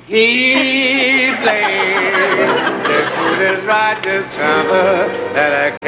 He played the foolish Rogers trumpet that I